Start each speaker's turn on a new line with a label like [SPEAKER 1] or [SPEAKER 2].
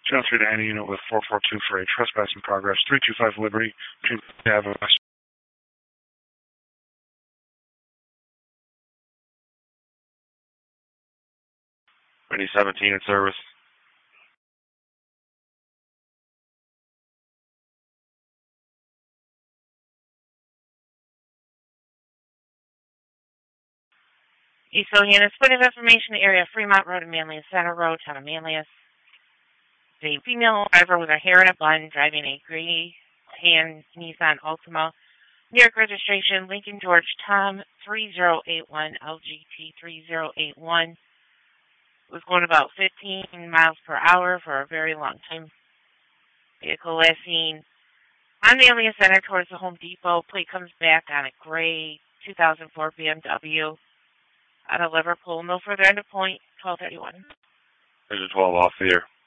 [SPEAKER 1] Channel 3 to any unit with 442 for a trespass in progress. 325 Liberty, Avenue West.
[SPEAKER 2] 17 in service.
[SPEAKER 3] East Hyannis, point of information, area Fremont Road and Manlius Center Road, town of Manlius. The female driver with her hair in a bun driving a gray tan Nissan Altima. New York registration, Lincoln George Tom 3081 LGT 3081. Was going about 15 miles per hour for a very long time. Vehicle last seen on Manlius Center towards the Home Depot. Plate comes back on a gray 2004 BMW. Out of Liverpool. No further end of point, 1231.
[SPEAKER 2] There's a 12 off the air.